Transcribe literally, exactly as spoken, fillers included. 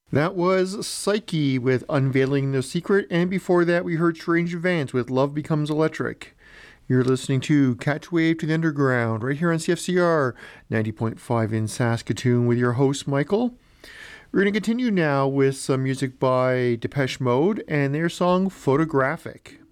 That was Psyche with Unveiling the Secret, and before that we heard Strange Advance with Love Becomes Electric. You're listening to Catch Wave to the Underground right here on C F C R ninety point five in Saskatoon with your host Michael. We're going to continue now with some music by Depeche Mode and their song Photographic.